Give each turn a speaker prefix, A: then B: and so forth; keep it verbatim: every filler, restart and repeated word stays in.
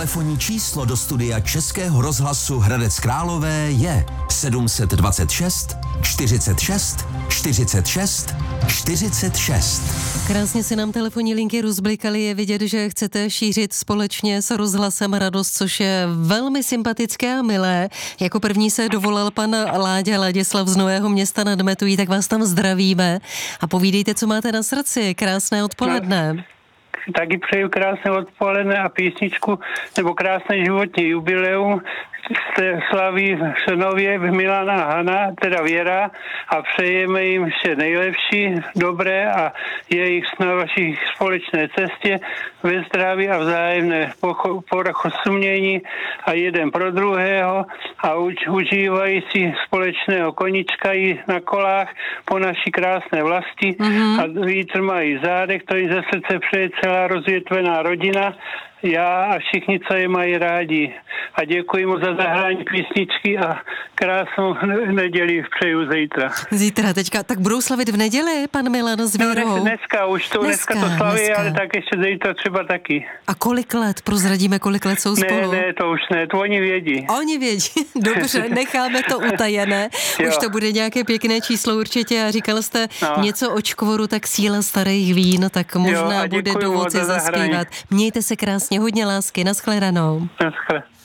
A: Telefonní číslo do studia Českého rozhlasu Hradec Králové je sedm set dvacet šest čtyřicet šest čtyřicet šest čtyřicet šest.
B: Krásně si nám telefonní linky rozblikaly, je vidět, že chcete šířit společně s rozhlasem radost, což je velmi sympatické a milé. Jako první se dovolal pan Láďa Ladislav z Nového Města nad Metují, tak vás tam zdravíme a povídejte, co máte na srdci. Krásné odpoledne.
C: No. Taky přeju krásné odpoledne a písničku, nebo krásné životní jubileum slaví v Šenově v Milana Hana, teda Věra, a přejeme jim vše nejlepší, dobré a jejich na vaší společné cestě ve zdraví a vzájemné porozumění a jeden pro druhého a uč, užívají si společného konička i na kolách po naší krásné vlasti mm-hmm. a vítr mají zádech, to jí ze srdce přeje celá rozvětvená rodina, já a všichni, co je mají rádi. A děkuji mu za zahrání písničky a krásnou neděli přeju zítra.
B: Zítra, teďka, tak budou slavit v neděli, pan Milan s Vírou?
C: No, dneska už to, dneska, dneska to slaví, dneska. Ale tak ještě zítra třeba taky.
B: A kolik let? Prozradíme, kolik let jsou spolu?
C: Ne, ne, to už ne, to oni vědí.
B: Oni vědí, dobře, necháme to utajené. Už to bude nějaké pěkné číslo určitě a říkal jste no. něco o čkvoru, tak síla starých vín, tak možná jo, bude důvod si zaspívat. Mějte se krásně, hodně lásky, nashledanou.
C: Naschle.